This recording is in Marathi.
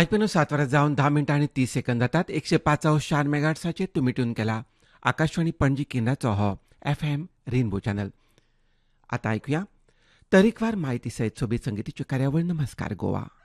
आयपीएन 7 वरां जावन 10 मिनटां आनी 30 सेकंद जातात. 105.4 मेगाहर्ट्झाचेर तुम्ही ट्यून केला. आकाशवाणी पणजी केंद्राचो हो FM रेनबो चॅनल. आता ऐकूया तरेकवार माहिती सयत सोबीत संगीताची कार्यावळ नमस्कार गोवा.